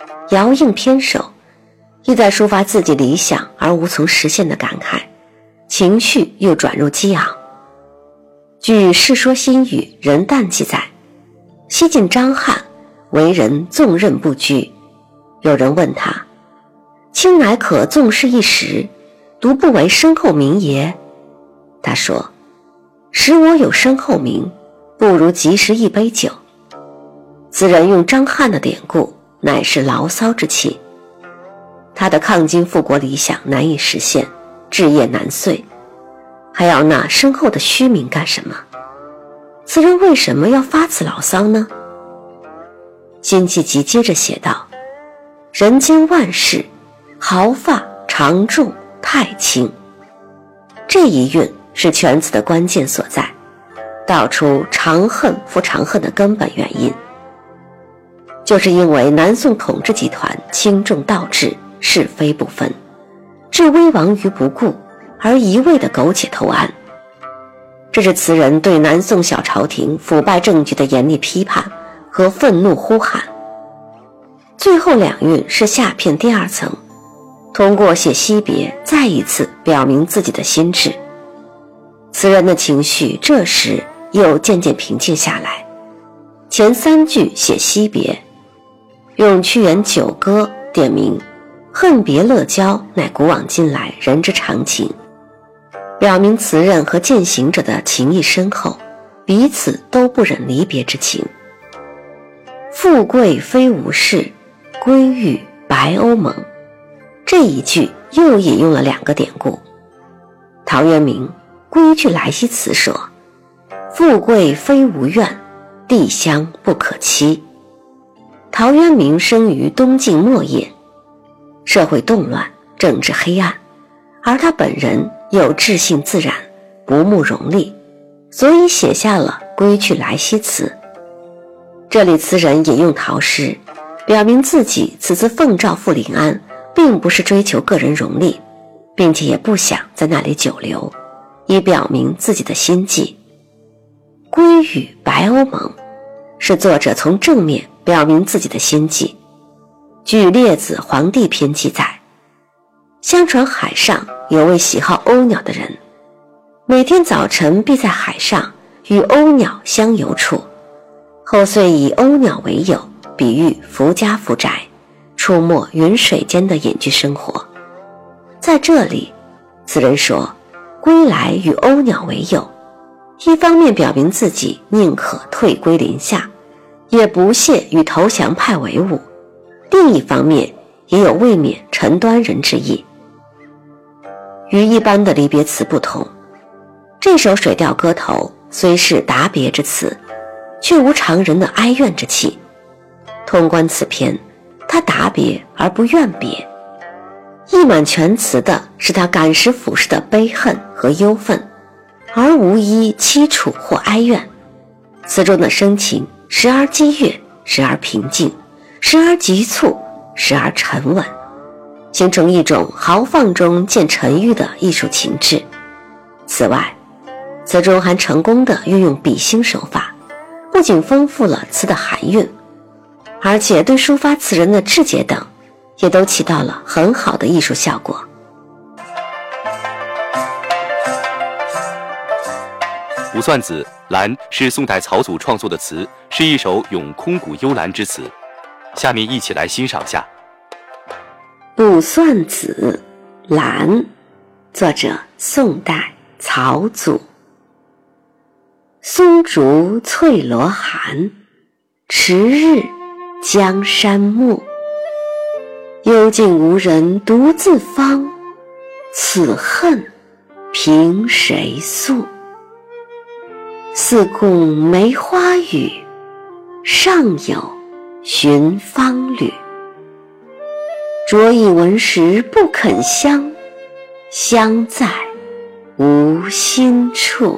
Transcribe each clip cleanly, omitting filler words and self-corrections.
遥应偏首，亦在抒发自己理想而无从实现的感慨，情绪又转入激昂。据《世说新语·人诞》记载，西晋张翰为人纵任不拘，有人问他：卿乃可纵事一时，独不为身后名也？他说：使我有身后名，不如及时一杯酒。此人用张翰的典故，乃是牢骚之气。他的抗金复国理想难以实现，志业难遂，还要那身后的虚名干什么？此人为什么要发此牢骚呢？辛弃疾接着写道：人间万事，毫发常重太轻。这一韵是全词的关键所在，道出长恨复长恨的根本原因，就是因为南宋统治集团轻重倒置，是非不分，置危亡于不顾，而一味的苟且偷安。这是词人对南宋小朝廷腐败政局的严厉批判和愤怒呼喊。最后两韵是下片第二层，通过写惜别再一次表明自己的心志。词人的情绪这时又渐渐平静下来。前三句写惜别，用屈原《九歌》点明恨别乐交乃古往今来人之常情，表明词人和践行者的情谊深厚，彼此都不忍离别之情。富贵非无事，归于白欧盟，这一句又引用了两个典故。陶渊明《归去来兮辞》说：富贵非无怨，地乡不可欺。陶渊明生于东晋末叶，社会动乱，政治黑暗，而他本人又志性自然，不慕荣利，所以写下了《归去来兮辞》。这里词人引用陶诗，表明自己此次奉诏赴临安，并不是追求个人荣利，并且也不想在那里久留，以表明自己的心迹。归于白欧盟，是作者从正面表明自己的心迹。据《列子·黄帝篇》记载，相传海上有位喜好鸥鸟的人，每天早晨必在海上与鸥鸟相游处，后遂以鸥鸟为友，比喻福家福宅，出没云水间的隐居生活。在这里，此人说归来与鸥鸟为友，一方面表明自己宁可退归林下，也不屑与投降派为伍，另一方面也有未免陈端人之意。与一般的离别词不同，这首水调歌头虽是答别之词，却无常人的哀怨之气。通观此篇，他答别而不怨别，溢满全词的是他感时俯视的悲恨和忧愤，而无一凄楚或哀怨。词中的声情时而激越，时而平静，时而急促，时而沉稳，形成一种豪放中见沉郁的艺术情致。此外，词中还成功地运用比兴手法，不仅丰富了词的含韵，而且对抒发词人的志节等也都起到了很好的艺术效果。 《卜算子·兰》是宋代曹祖创作的词，是一首咏空谷幽兰之词。下面一起来欣赏下。 《卜算子·兰》，作者宋代曹祖。松竹翠罗寒，迟日江山暮。幽径无人独自芳，此恨凭谁诉？四顾梅花雨，上有寻芳侣。着以闻时不肯香，香在无心处。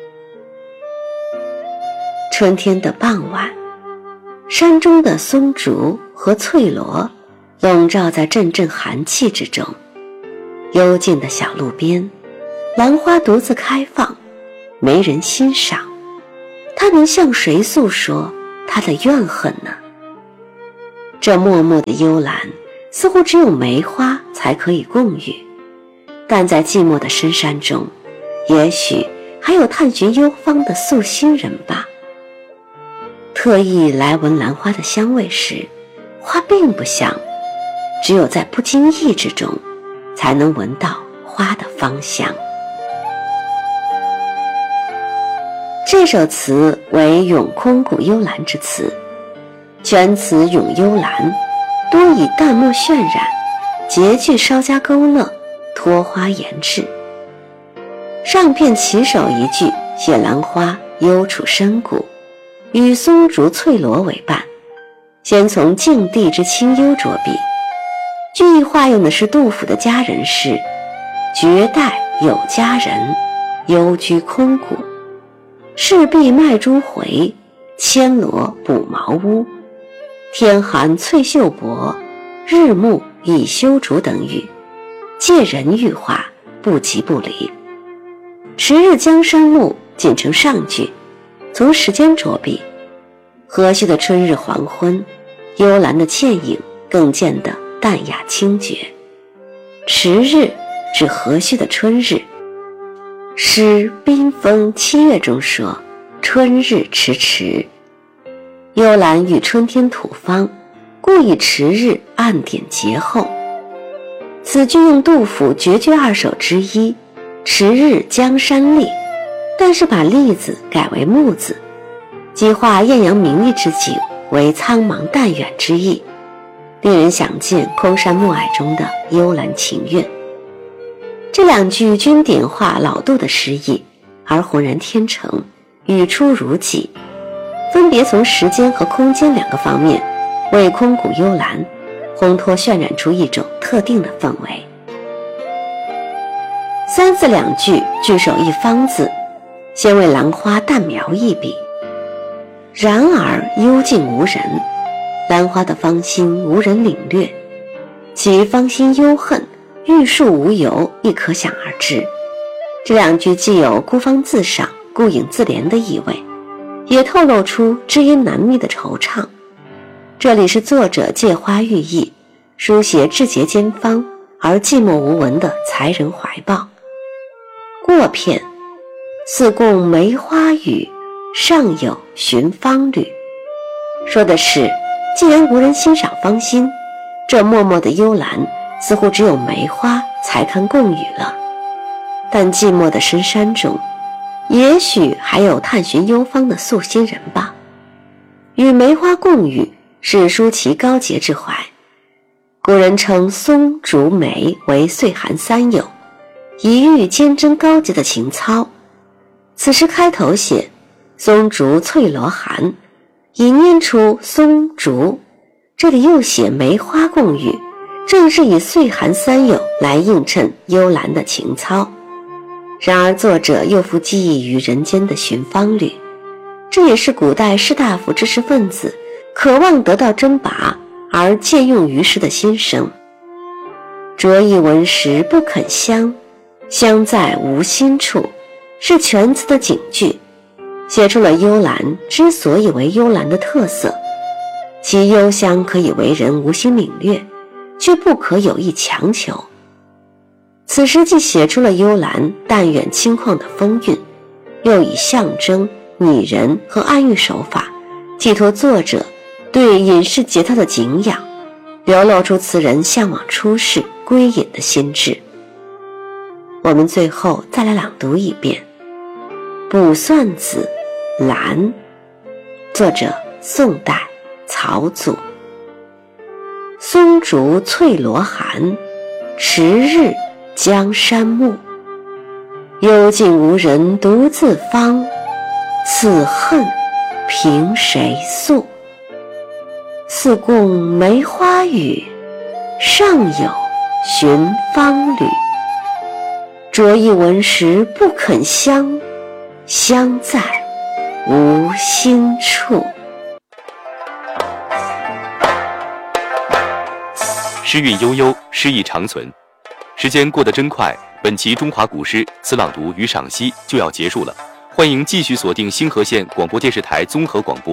春天的傍晚，山中的松竹和翠萝笼罩在阵阵寒气之中。幽静的小路边，兰花独自开放，没人欣赏，他能向谁诉说他的怨恨呢？ 这默默的幽兰，似乎只有梅花才可以共语，但在寂寞的深山中，也许还有探寻幽芳的素心人吧。特意来闻兰花的香味时，花并不香，只有在不经意之中，才能闻到花的芳香。这首词为咏空谷幽兰之词，全词咏幽兰，多以淡墨渲染，结句稍加勾勒，托花言志。上片起首一句写兰花幽处深谷，与松竹翠萝为伴，先从静地之清幽着笔。句意化用的是杜甫的佳人诗：绝代有佳人，幽居空谷，赤壁卖珠回，牵罗补茅屋，天寒翠袖薄，日暮已修竹等语，借人喻化，不即不离。迟日江山暮仅成上句，从时间着笔，和煦的春日黄昏，幽兰的倩影更见得淡雅清绝。迟日指和煦的春日，诗宾风7月中说春日迟迟，幽兰与春天土方，故以迟日暗点节后。此句用杜甫绝句2首之一迟日江山丽，但是把丽字改为木字，即化艳阳明丽之景为苍茫淡远之意，令人想见空山暮霭中的幽兰情韵。这两句均点化老杜的诗意，而浑然天成，语出如己，分别从时间和空间两个方面为空谷幽兰烘托渲染出一种特定的氛围。三字两句句首一方字，先为兰花淡描一笔。然而幽静无人，兰花的芳心无人领略，其芳心幽恨，欲述无由，亦可想而知。这两句既有孤芳自赏、顾影自怜的意味，也透露出知音难觅的惆怅。这里是作者借花喻意，书写志节兼芳而寂寞无闻的才人怀抱。过片，似共梅花语，上有寻芳侣，说的是既然无人欣赏芳心，这默默的幽兰似乎只有梅花才堪共语了。但寂寞的深山中，也许还有探寻幽芳的素心人吧。与梅花共语是抒其高洁之怀。古人称松竹梅为岁寒三友，一喻坚贞高洁的情操。此诗开头写松竹翠萝寒，已念出松竹，这里又写梅花共语，正是以岁寒三友来映衬幽兰的情操。然而作者又复寄意于人间的寻芳侣，这也是古代士大夫知识分子渴望得到真拔而借用于世的心声。着意闻时不肯香，香在无心处，是全词的警句，写出了幽兰之所以为幽兰的特色。其幽香可以为人无心领略，却不可有意强求。此诗既写出了幽兰淡远清旷的风韵，又以象征、拟人和暗喻手法寄托作者对隐士节操的敬仰，流露出词人向往出世归隐的心志。我们最后再来朗读一遍《卜算子·兰》，作者宋代曹祖。松竹翠萝寒，迟日江山暮。幽静无人独自芳，此恨凭谁诉？似共梅花语，上有寻芳侣。着意闻时不肯香，香在无心处。 诗韵悠悠，诗意长存。时间过得真快，本期中华古诗词朗读与赏析就要结束了。欢迎继续锁定星河县广播电视台综合广播，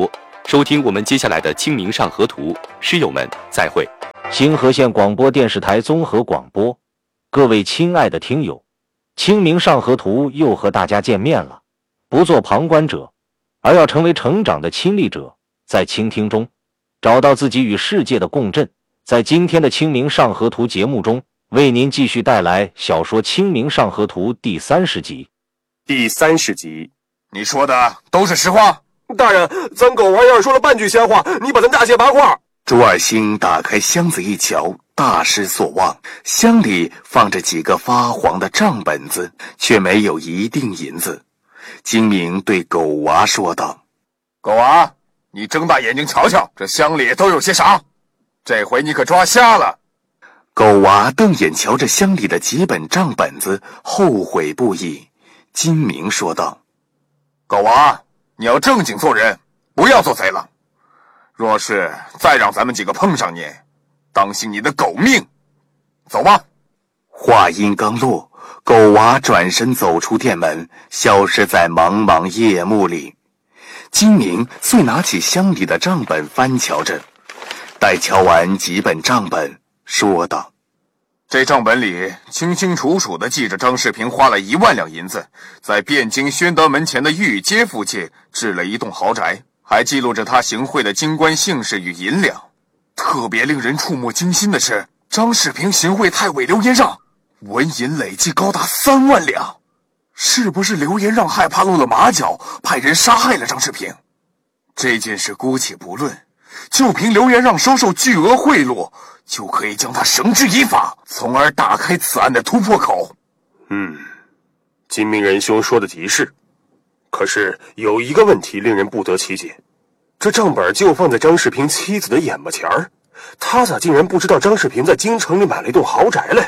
收听我们接下来的《清明上河图》，诗友们再会。 星河县广播电视台综合广播，各位亲爱的听友，《清明上河图》又和大家见面了。不做旁观者，而要成为成长的亲历者，在倾听中找到自己与世界的共振。在今天的《清明上河图》节目中，为您继续带来小说《清明上河图》第30集。 第30集，你说的都是实话？大人，咱狗娃要是说了半句闲话，你把咱大卸八块。 朱二星打开箱子一瞧，大失所望，箱里放着几个发黄的账本子，却没有一锭银子。金明对狗娃说道： 狗娃，你睁大眼睛瞧瞧，这箱里都有些啥？这回你可抓瞎了。 狗娃瞪眼瞧着箱里的几本账本子，后悔不已。金明说道： 狗娃，你要正经做人，不要做贼了。若是再让咱们几个碰上你，当心你的狗命。走吧。 话音刚落，狗娃转身走出店门，消失在茫茫夜幕里。金明遂拿起箱里的账本翻瞧着，待瞧完几本账本，说道： 这账本里清清楚楚地记着张世平花了1万两银子，在汴京宣德门前的御街附近置了一栋豪宅，还记录着他行贿的京官姓氏与银两。特别令人触目惊心的是，张世平行贿太尉刘延让，纹银累计高达3万两。是不是刘延让害怕露了马脚，派人杀害了张世平？这件事姑且不论，就凭刘延让收受巨额贿赂，就可以将他绳之以法，从而打开此案的突破口。 金明仁兄说的极是，可是有一个问题令人不得其解，这账本就放在张世平妻子的眼巴前儿，他咋竟然不知道张世平在京城里买了一栋豪宅嘞？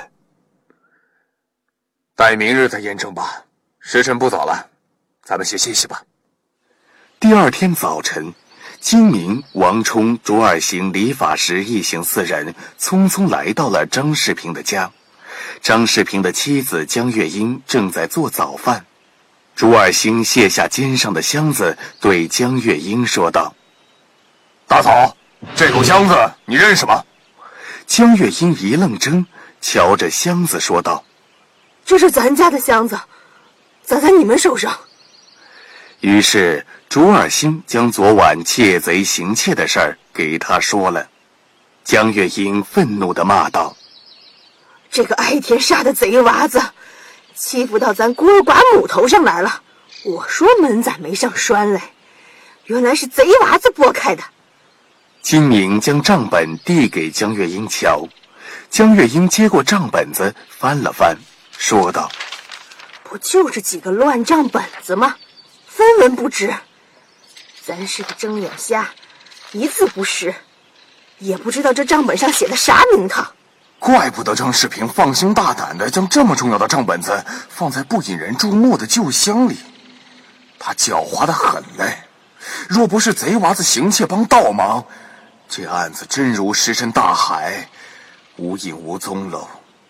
待明日再验证吧，时辰不早了，咱们先歇息吧。 第二天早晨，金明、王冲、卓尔行、李法时一行4人匆匆来到了张世平的家。张世平的妻子江月英正在做早饭。卓尔行卸下肩上的箱子，对江月英说道： 大嫂，这口箱子你认识吗？ 江月英一愣怔，瞧着箱子说道： 这是咱家的箱子，咋在你们手上？ 于是卓尔星将昨晚窃贼行窃的事儿给他说了。江月英愤怒地骂道： 这个挨天杀的贼娃子，欺负到咱孤儿寡母头上来了。我说门咋没上栓嘞？原来是贼娃子拨开的。 金明将账本递给江月英瞧，江月英接过账本子翻了翻，说道： 不就是几个乱账本子吗？分文不值。咱是个睁眼瞎，一字不识，也不知道这账本上写的啥名堂。 怪不得张世平放心大胆地将这么重要的账本子放在不引人注目的旧箱里，他狡猾得很嘞。若不是贼娃子行窃帮倒忙，这案子真如石沉大海，无影无踪喽。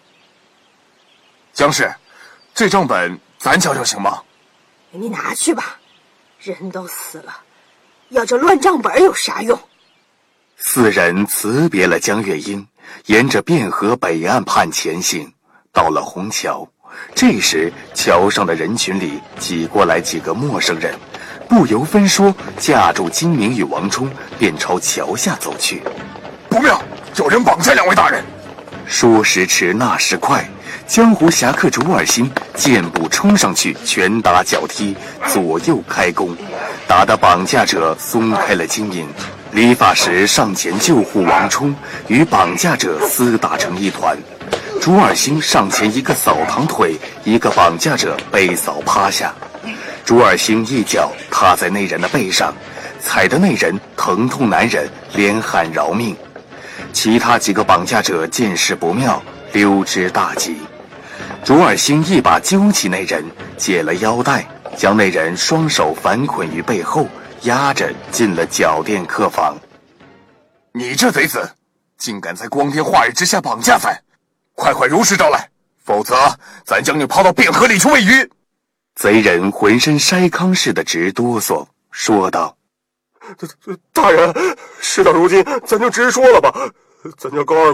江氏，这账本咱瞧瞧行吗？ 你拿去吧，人都死了，要这乱账本有啥用 ？4人辞别了江月英，沿着汴河北岸畔前行，到了虹桥。这时桥上的人群里挤过来几个陌生人，不由分说架住金明与王冲，便朝桥下走去。 不妙，有人绑架2位大人！ 说时迟，那时快，江湖侠客卓尔星箭步冲上去，拳打脚踢，左右开弓，打得绑架者松开了金明。李法时上前救护王冲，与绑架者厮打成一团。卓尔星上前一个扫堂腿，一个绑架者被扫趴下。卓尔星一脚踏在那人的背上，踩得那人疼痛难忍，连喊饶命。其他几个绑架者见势不妙，溜之大吉。卓尔星一把揪起那人，解了腰带，将那人双手反捆于背后，压着进了脚店客房。 你这贼子，竟敢在光天化日之下绑架咱！快如实招来，否则咱将你抛到汴河里去喂鱼！ 贼人浑身筛糠似的直哆嗦，说道： 大人，事到如今，咱就直说了吧。咱家高二